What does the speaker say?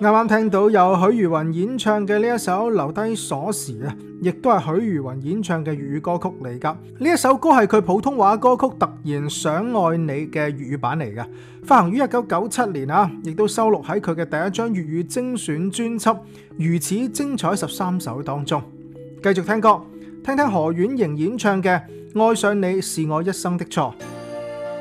啱啱聽到有許茹芸演唱嘅呢一首《留低鎖匙》啊，亦都係許茹芸演唱嘅粵語歌曲嚟噶。呢一首歌係佢普通話歌曲《突然想愛你》嘅粵語版嚟噶，發行於1997年啊，亦都收錄喺佢嘅第一張粵語精選專輯《如此精彩13首》當中。繼續聽歌，聽聽何婉瑩演唱嘅《愛上你是我一生的錯》。